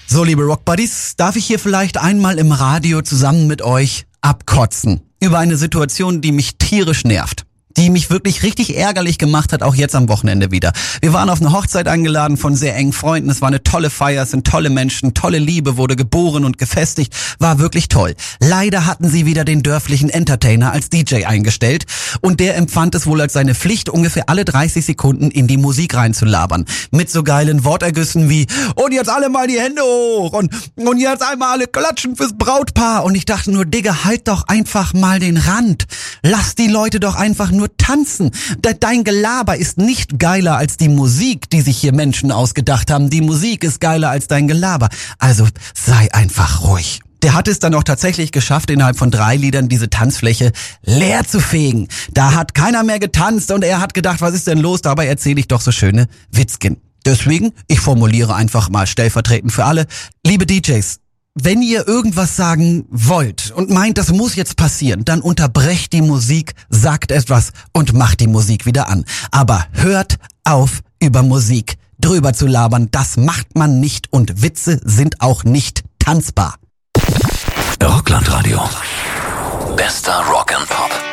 So, liebe Rockbuddies, darf ich hier vielleicht einmal im Radio zusammen mit euch abkotzen über eine Situation, die mich tierisch nervt, die mich wirklich richtig ärgerlich gemacht hat, auch jetzt am Wochenende wieder. Wir waren auf eine Hochzeit eingeladen von sehr engen Freunden. Es war eine tolle Feier, es sind tolle Menschen, tolle Liebe wurde geboren und gefestigt. War wirklich toll. Leider hatten sie wieder den dörflichen Entertainer als DJ eingestellt und der empfand es wohl als seine Pflicht, ungefähr alle 30 Sekunden in die Musik reinzulabern. Mit so geilen Wortergüssen wie und jetzt alle mal die Hände hoch und jetzt einmal alle klatschen fürs Brautpaar. Und ich dachte nur, Digga, halt doch einfach mal den Rand. Lass die Leute doch einfach nur tanzen. Dein Gelaber ist nicht geiler als die Musik, die sich hier Menschen ausgedacht haben. Die Musik ist geiler als dein Gelaber. Also sei einfach ruhig. Der hat es dann auch tatsächlich geschafft, innerhalb von 3 Liedern diese Tanzfläche leer zu fegen. Da hat keiner mehr getanzt und er hat gedacht, was ist denn los? Dabei erzähle ich doch so schöne Witzchen. Deswegen, ich formuliere einfach mal stellvertretend für alle, liebe DJs, wenn ihr irgendwas sagen wollt und meint, das muss jetzt passieren, dann unterbrecht die Musik, sagt etwas und macht die Musik wieder an. Aber hört auf, über Musik drüber zu labern. Das macht man nicht und Witze sind auch nicht tanzbar. Rockland Radio. Bester Rock and Pop.